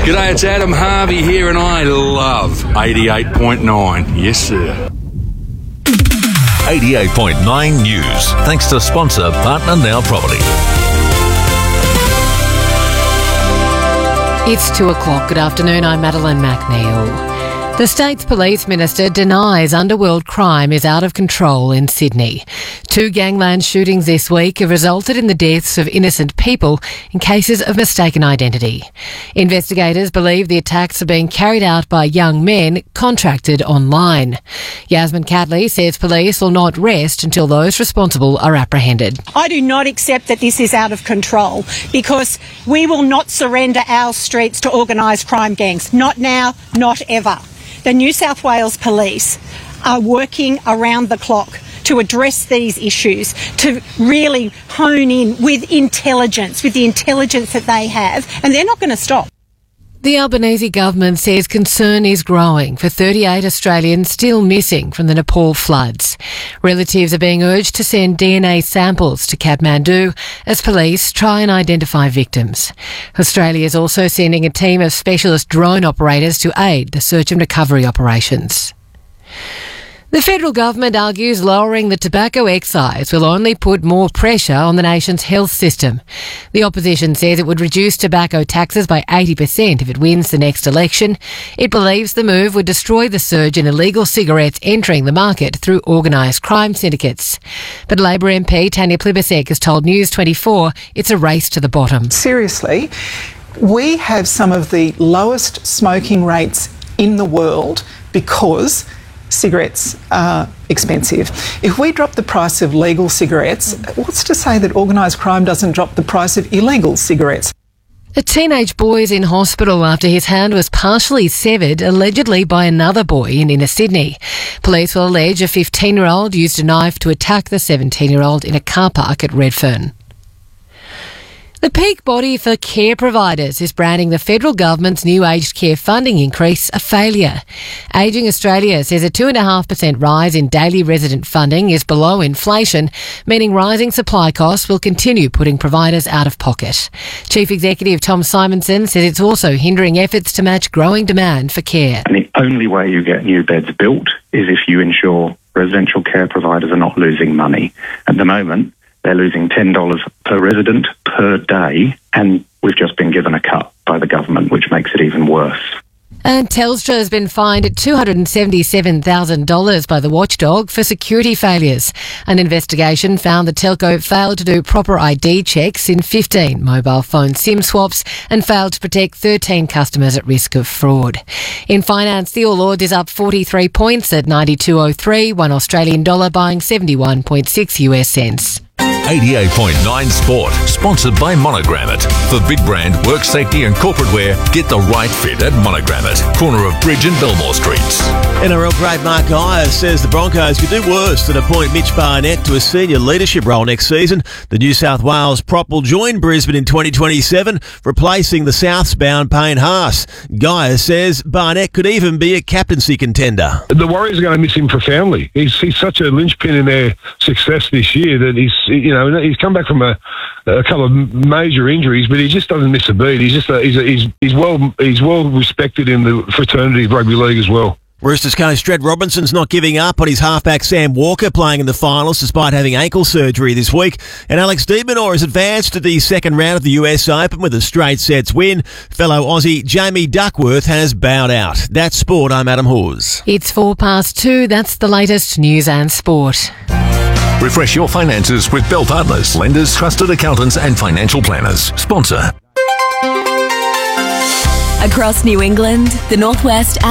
G'day, it's Adam Harvey here and I love 88.9. Yes, sir. 88.9 News. Thanks to sponsor Partner Now Property. It's 2 o'clock. Good afternoon. I'm Madeline McNeil. The state's police minister denies underworld crime is out of control in Sydney. 2 gangland shootings this week have resulted in the deaths of innocent people in cases of mistaken identity. Investigators believe the attacks are being carried out by young men contracted online. Yasmin Catley says police will not rest until those responsible are apprehended. I do not accept that this is out of control because we will not surrender our streets to organised crime gangs. Not now, not ever. The New South Wales Police are working around the clock to address these issues, to really hone in with intelligence, with the intelligence that they have, and they're not going to stop. The Albanese government says concern is growing for 38 Australians still missing from the Nepal floods. Relatives are being urged to send DNA samples to Kathmandu as police try and identify victims. Australia is also sending a team of specialist drone operators to aid the search and recovery operations. The federal government argues lowering the tobacco excise will only put more pressure on the nation's health system. The opposition says it would reduce tobacco taxes by 80% if it wins the next election. It believes the move would destroy the surge in illegal cigarettes entering the market through organised crime syndicates. But Labor MP Tanya Plibersek has told News 24 it's a race to the bottom. Seriously, we have some of the lowest smoking rates in the world because cigarettes are expensive. If we drop the price of legal cigarettes, what's to say that organised crime doesn't drop the price of illegal cigarettes? A teenage boy is in hospital after his hand was partially severed, allegedly by another boy in inner Sydney. Police will allege a 15-year-old used a knife to attack the 17-year-old in a car park at Redfern. The peak body for care providers is branding the federal government's new aged care funding increase a failure. Ageing Australia says a 2.5% rise in daily resident funding is below inflation, meaning rising supply costs will continue putting providers out of pocket. Chief Executive Tom Simonson says it's also hindering efforts to match growing demand for care. And the only way you get new beds built is if you ensure residential care providers are not losing money. At the moment, they're losing $10 per resident per day, and we've just been given a cut by the government, which makes it even worse. And Telstra has been fined $277,000 by the watchdog for security failures. An investigation found the telco failed to do proper ID checks in 15 mobile phone SIM swaps and failed to protect 13 customers at risk of fraud. In finance, the All Ords is up 43 points at 92.03, $1 Australian dollar buying 71.6 US cents. 88.9 Sport, sponsored by Monogram It. For big brand, work safety and corporate wear, get the right fit at Monogram It, corner of Bridge and Belmore Streets. NRL great Mark Eyers says the Broncos could do worse than appoint Mitch Barnett to a senior leadership role next season. The New South Wales prop will join Brisbane in 2027, replacing the southbound Payne Haas. Eyers says Barnett could even be a captaincy contender. The Warriors are going to miss him profoundly. He's such a linchpin in their success this year that he's come back from a couple of major injuries, but he just doesn't miss a beat. He's well respected in the fraternity of rugby league as well. Roosters coach Dred Robinson's not giving up on his halfback Sam Walker playing in the finals despite having ankle surgery this week. And Alex de Minaur has advanced to the second round of the US Open with a straight sets win. Fellow Aussie Jamie Duckworth has bowed out. That's sport. I'm Adam Hawes. It's 2:04. That's the latest news and sport. Refresh your finances with Bell Partners, lenders, trusted accountants and financial planners. Sponsor. Across New England, the Northwest